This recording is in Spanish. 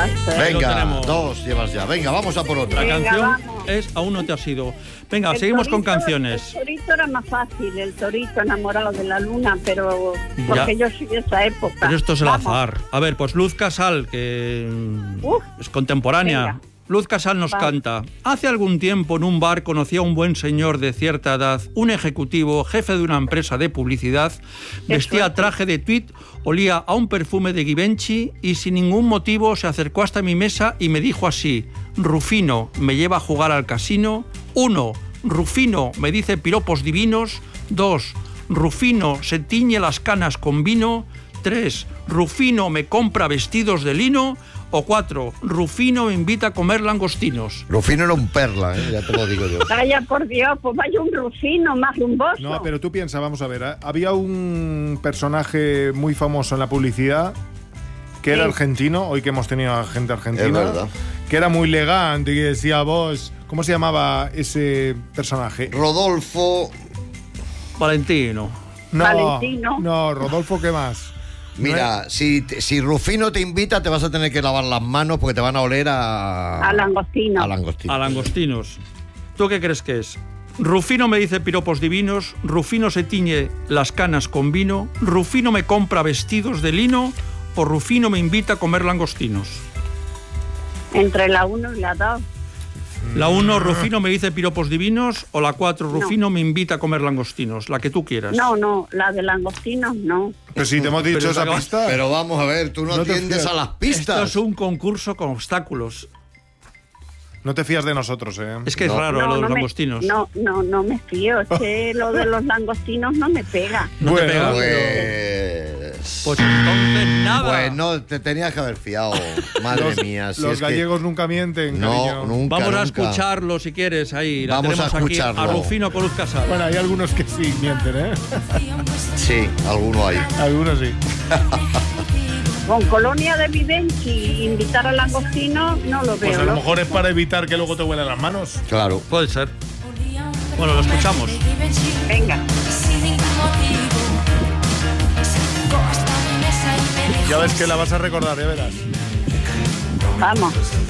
Exacto. Venga, 2 llevas ya. Venga, vamos a por otra. La Venga, canción vamos. es Aún no te has ido. Venga, El seguimos con torito- canciones. El torito era más fácil, el torito enamorado de la luna, pero porque yo soy de esa época. Pero esto es el Vamos. azar. A ver, pues Luz Casal, que Uf. es contemporánea. Venga. Luz Casal nos Va. canta. Hace algún tiempo en un bar conocí a un buen señor de cierta edad, un ejecutivo, jefe de una empresa de publicidad, vestía suerte. traje de tweed, olía a un perfume de Givenchy y sin ningún motivo se acercó hasta mi mesa y me dijo así: Rufino, ¿me lleva a jugar al casino? 1. Rufino, me dice piropos divinos. 2. Rufino, se tiñe las canas con vino. 3. Rufino, me compra vestidos de lino. O 4. Rufino me invita a comer langostinos. Rufino era un perla, ya te lo digo yo. Vaya por Dios, pues vaya un Rufino más rumboso. No, pero tú piensas, vamos a ver, había un personaje muy famoso en la publicidad que era Sí. argentino, hoy que hemos tenido a gente argentina, Es verdad. que era muy elegante y decía vos, ¿cómo se llamaba ese personaje? Rodolfo, Valentino. No, Valentino. no, Rodolfo, ¿qué más? mira, si Rufino te invita, te vas a tener que lavar las manos porque te van a oler A langostino. a langostino. A langostinos. ¿Tú qué crees que es? Rufino me dice piropos divinos, Rufino se tiñe las canas con vino, Rufino me compra vestidos de lino o Rufino me invita a comer langostinos. Entre la 1 y la 2. La 1, Rufino me dice piropos divinos, o la 4, Rufino me invita a comer langostinos, la que tú quieras. No, la de langostinos no. Pero si te hemos dicho Pero esa acabas- pista. Pero vamos a ver, tú no No te atiendes fías. a las Esto pistas. es un concurso con obstáculos. No te fías de nosotros, ¿eh? Es que es No. raro lo de los langostinos. No me fío. Es que lo de los langostinos no me pega. No te Bueno, pega. Pues... Pues entonces nada. Bueno, te tenías que haber fiado. Madre mía. Si Los es que- gallegos nunca mienten, No, cariño. nunca. Vamos a nunca. escucharlo si quieres ahí. La Vamos tenemos a aquí escucharlo. a Rufino con Luz Casal. Bueno, hay algunos que sí mienten, ¿eh? Sí, alguno hay. Algunos sí. Con colonia de Givenchy invitar a langostino no lo veo. Pues a lo ¿no? mejor es para evitar que luego te huelan las manos. Claro. Puede ser. Bueno, lo escuchamos. Venga. Ya ves que la vas a recordar, ya verás. Vamos.